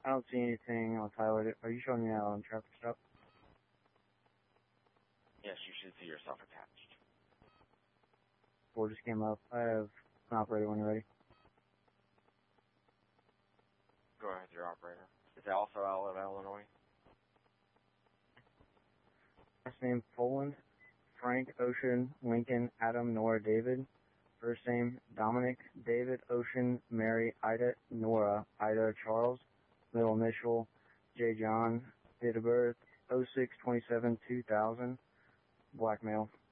I don't see anything on Tyler. Are you showing me that on traffic stop? Yes, you should see yourself attached. 4 just came up. I have an operator when you're ready. Go ahead, your operator. Is that also out of Illinois? Last name, Poland. Frank, Ocean, Lincoln, Adam, Nora, David. First name, Dominic, David, Ocean, Mary, Ida, Nora, Ida, Charles. Middle initial, J. John. Date of birth, 06/27/2000. Black male.